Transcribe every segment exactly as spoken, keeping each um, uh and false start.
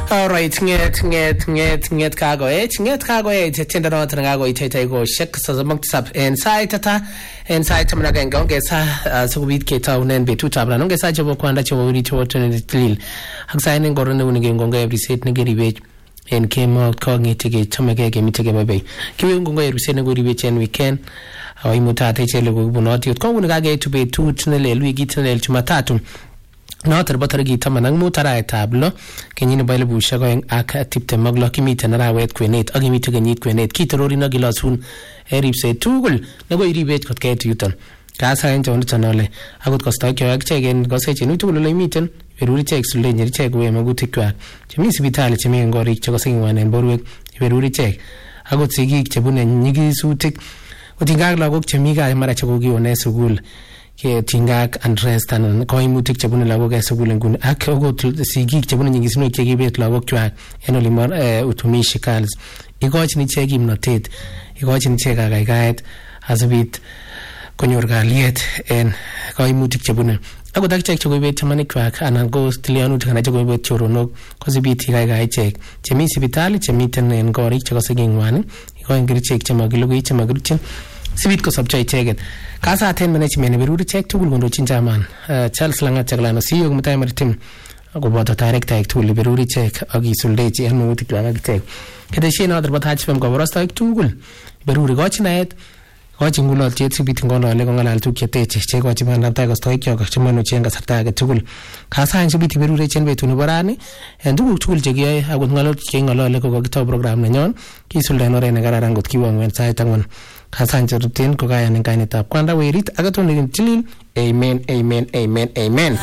All right, nget nget nget nget kago eh nget kago eh tenda no tanga go itaita go shek sa zamang sap en sai tata en sai tamna ga ngonge sa so bit ke ta unen betu tabla ngonge sa jabo kwanda chwo ri chwo tene tlil hak sai ne ngoro ne unige ngonge every set ne geri be en kemo ko ngite ge tamage ge mitege mebe kiwe ngonge every set ne go ri be chen weekend awai mutate chele go bunoti ko unga ge to be tu tnele lui gitnele chumatatu no tarbatar gi tamanang mu tara tablo kenyine bayle busha go aka tipte maglo kimite na rawet kwenet agi mite genit kwenet kitorori na gilasun eripse tugul nago iribet kot ket yuton ka sa en jon tanole agot kosta kyo ak chegen go se chenu tugul le miten veruri chek sulle nyeri chek we maguti kwa chemi sibitali chemi ngori chego singwan en borwe veruri chek agot sigi chebune nyigi sutik otingag lagok chemi ga mara chego gi one sugul ke tingak unrest and koimutik chebune lagok e sugul ngun ak ogot sigik chebune nyingisino ke gibet lagok kwa enoli mar utumishi kals igoch ni chegi mnotet igoch ni chega gaigaet azbit konyor galiet en koimutik chebune agot ak chek chego bet chamani kwa anan go tilianu kana chego bet choronok kozibit gaigaet chek chemi sibitali chemi ten en gorik chego segingwan iko ngir chek chemagilugi chemagruchin sibit ko sabchai cheget kasa ten management ne beruri chek tugul gondo chinjaman Charles Langa chaglano siyo mutai maritim go boto director ek tugul beruri chek agi suldeji en mutik langa chek kede shena adar batach fem go rosta ek tugul beruri gochinaet gochingulo chet sibit ngono le ngalal tu kete che go chiman napta go stoik yo chimano chenga sarta ge tugul kasa en sibit beruri chen betunu barani en tugul tugul jegi agut ngalo chengalo le go go program ne nyon ki suldeno re ne gararan got kiwon wen sai tangon Hasan Jarutin ko kaya ng kainit tap kwanda wirit agato ni tilil amen amen amen amen.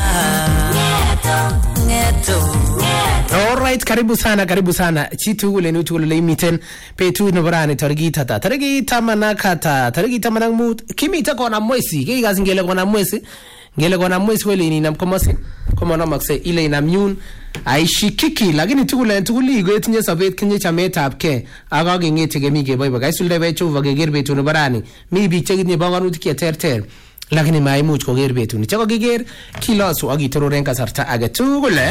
All right, karibu sana karibu sana chitu ule ni tu ule miten petu no barani tarigi tata tarigi tamana kata tarigi tamana mu kimi ta kona mwezi ke gazi ngele kona mwezi ngele kona mwezi wele ni namkomose koma na makse ile ina myun aishikiki lakini tukule tukuli go etinye sabet kinye chameta apke aga ngete ge mige boy bagay sulde be chu vage ger betu no barani mi bi chegni banganuti ke terter lakini mai much ko ger betu ni chako geger kilosu agi tororen kasarta aga tukule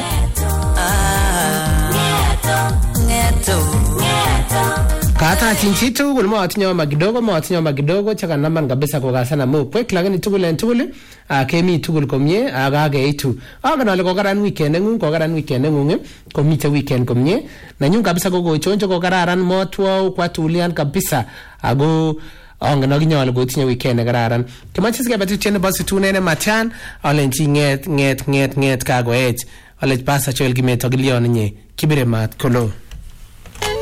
kata chinchi tugul mo atinyo magidogo mo atinyo magidogo chaka naman kabisa ko gasana mo pwek lakini tugul en tugul a kemi tugul komye aga ge itu aga nale ko garan weekend ngun ko garan weekend ngun ko mite weekend komye na nyun kabisa ko go chonjo ko gararan mo tuo kwa tulian kabisa ago anga no ginyo go tinyo weekend gararan kemachis ke batu chene basi tunene matian alenchi nget nget nget nget kago et alej pasa chol gimeto gilion nye kibire mat kolo